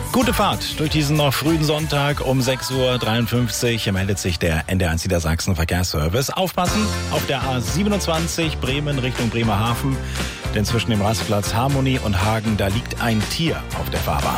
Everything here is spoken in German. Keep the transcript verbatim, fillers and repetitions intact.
Gute Fahrt durch diesen noch frühen Sonntag um sechs Uhr dreiundfünfzig. Hier meldet sich der N D R eins Niedersachsen Verkehrsservice. Aufpassen auf der A siebenundzwanzig Bremen Richtung Bremerhaven. Denn zwischen dem Rastplatz Harmonie und Hagen, da liegt ein Tier auf der Fahrbahn.